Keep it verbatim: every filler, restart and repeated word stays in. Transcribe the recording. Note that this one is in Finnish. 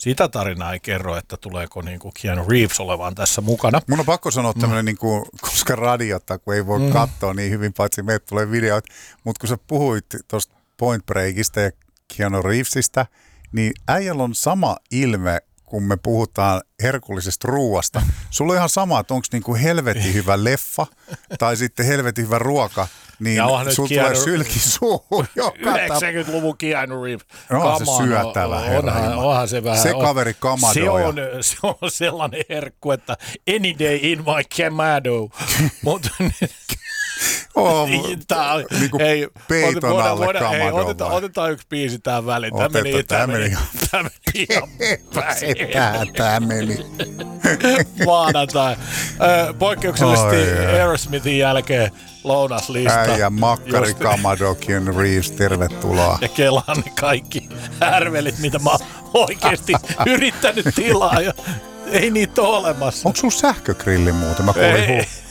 sitä tarinaa ei kerro, että tuleeko niin kuin Keanu Reeves olevan tässä mukana. Mun on pakko sanoa tämmöinen, mm. niin kuin, koska radiota, kun ei voi mm. katsoa niin hyvin, paitsi meille tulee videoita, mutta kun sä puhuit tuosta Point Breakista ja Keanu Reevesistä, niin äijällä on sama ilme, kun me puhutaan herkullisesta ruuasta. Sulla on ihan sama, että onko niinku helvetin hyvä leffa tai sitten helvetin hyvä ruoka, niin sulla Keanu... tulee sylki suuhun joka yhdeksänkymmentäluvun Keanu Reeves. Onhan se syötävä, onhan, onhan se vähän. Se kaveri kamadoo. Se on, se on sellainen herkku, että any day in my Camado. Mutta... Oh, Tää, niin kuin hei, peiton voidaan, alle voidaan, hei, otetaan, otetaan yksi biisi tähän väliin. Tämä meni, tämä meni, tämä meni ihan päin. Tämä meni. Maanantai. Poikkeuksellisesti Aerosmithin jälkeen lounaslista. Äijä, makkari, kamado, Keanu Reeves, tervetuloa. Ja kelaan ne kaikki härvelit, mitä mä oon oikeasti yrittänyt tilaa. Ja ei niitä ole olemassa. Onko sulla sähkögrilli muuten? Mä kuulin, ei.